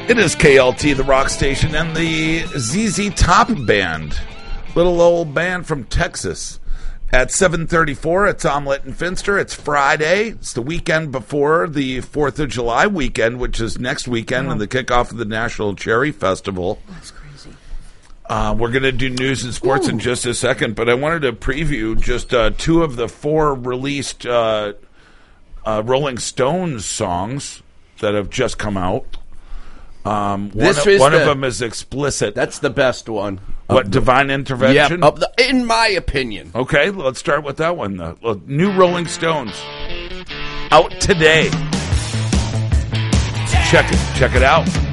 It is KLT, the rock station, and the ZZ Top Band. Little old band from Texas. At 7:34, it's Omelette and Finster. It's Friday. It's the weekend before the 4th of July weekend, which is next weekend, and the kickoff of the National Cherry Festival. That's crazy. We're going to do news and sports in just a second, but I wanted to preview just 2 of the 4 released Rolling Stones songs that have just come out. One of them is explicit. That's the best one. What, Divine Intervention? Yeah, in my opinion. Okay, let's start with that one. The new Rolling Stones. Out today. Check it out.